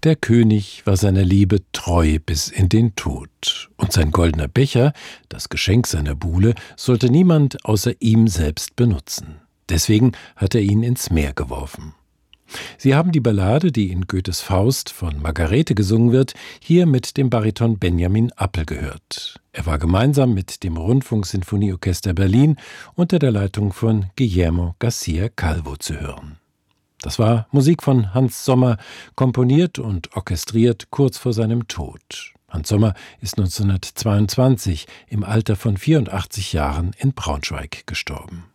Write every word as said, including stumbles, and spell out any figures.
Der König war seiner Liebe treu bis in den Tod, und sein goldener Becher, das Geschenk seiner Buhle, sollte niemand außer ihm selbst benutzen. Deswegen hat er ihn ins Meer geworfen. Sie haben die Ballade, die in Goethes Faust von Margarete gesungen wird, hier mit dem Bariton Benjamin Appel gehört. Er war gemeinsam mit dem Rundfunksinfonieorchester Berlin unter der Leitung von Guillermo García Calvo zu hören. Das war Musik von Hans Sommer, komponiert und orchestriert kurz vor seinem Tod. Hans Sommer ist neunzehnhundertzweiundzwanzig im Alter von vierundachtzig Jahren in Braunschweig gestorben.